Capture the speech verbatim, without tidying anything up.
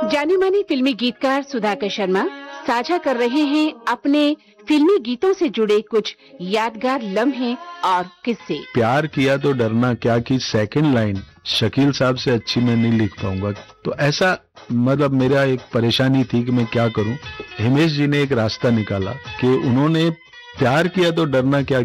जाने माने फिल्मी गीतकार सुधाकर शर्मा साझा कर रहे हैं अपने फिल्मी गीतों से जुड़े कुछ यादगार लम्हे और किस्से। प्यार किया तो डरना क्या की सेकंड लाइन शकील साहब से अच्छी मैं नहीं लिख पाऊंगा, तो ऐसा मतलब मेरा एक परेशानी थी कि मैं क्या करूं। हिमेश जी ने एक रास्ता निकाला कि उन्होंने प्यार किया तो डरना क्या